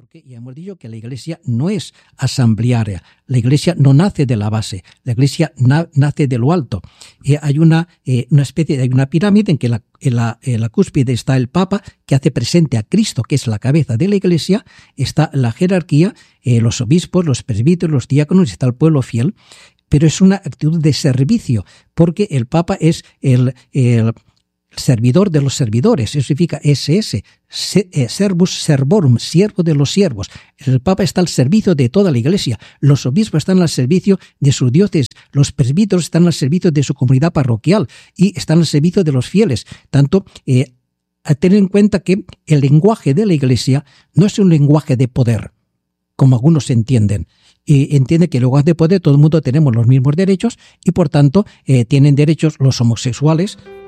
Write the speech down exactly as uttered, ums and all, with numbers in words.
Porque ya hemos dicho que la Iglesia no es asamblearia, la Iglesia no nace de la base, la Iglesia na, nace de lo alto. Eh, hay una, eh, una especie de hay una pirámide en que la, en, la, en la cúspide está el Papa, que hace presente a Cristo, que es la cabeza de la Iglesia, está la jerarquía, eh, los obispos, los presbíteros, los diáconos, y está el pueblo fiel, pero es una actitud de servicio, porque el Papa es el... el servidor de los servidores, eso significa S S, servus servorum, siervo de los siervos. El Papa está al servicio de toda la Iglesia, los obispos están al servicio de su diócesis, los presbíteros están al servicio de su comunidad parroquial y están al servicio de los fieles. Tanto, eh, a tener en cuenta que el lenguaje de la Iglesia no es un lenguaje de poder, como algunos entienden. Y entiende que en lugar de poder todo el mundo tenemos los mismos derechos y por tanto eh, tienen derechos los homosexuales,